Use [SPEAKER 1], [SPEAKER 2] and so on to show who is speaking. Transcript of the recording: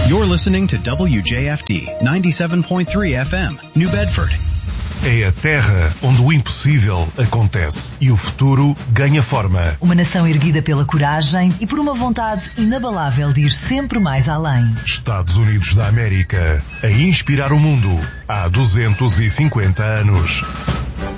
[SPEAKER 1] You're listening to WJFD 97.3 FM, New Bedford.
[SPEAKER 2] É a terra onde o impossível acontece e o futuro ganha forma.
[SPEAKER 3] Uma nação erguida pela coragem e por uma vontade inabalável de ir sempre mais além.
[SPEAKER 2] Estados Unidos da América, a inspirar o mundo há 250 anos.